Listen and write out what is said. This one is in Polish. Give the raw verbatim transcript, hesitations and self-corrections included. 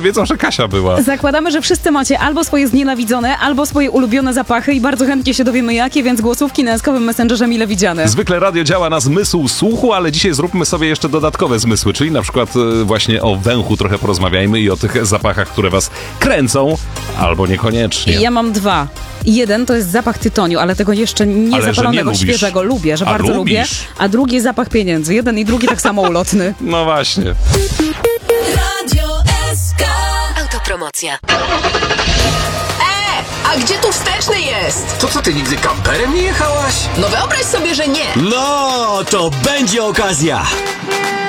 wiedzą, że Kasia była. Zakładamy, że wszyscy macie albo swoje znienawidzone, albo swoje ulubione zapachy i bardzo chętnie się dowiemy jakie, więc głosówki na eskowym messengerze mile widziane. Zwykle radio działa na zmysł słuchu, ale dzisiaj zróbmy sobie jeszcze dodatkowe zmysły, czyli na przykład e, właśnie o węchu trochę porozmawiajmy i o tych zapachach, które was kręcą, albo niekoniecznie. Ja mam dwa. Jeden to jest zapach tytoniu, ale tego jeszcze nie Ale że zapalonego, nie świeżego. Lubię, że A bardzo lubisz? lubię. A drugi zapach pieniędzy. Jeden i drugi tak samo ulotny. No właśnie. Radio S K. Autopromocja. A gdzie tu wsteczny jest? To co, ty nigdy kamperem nie jechałaś? No wyobraź sobie, że nie. No, to będzie okazja.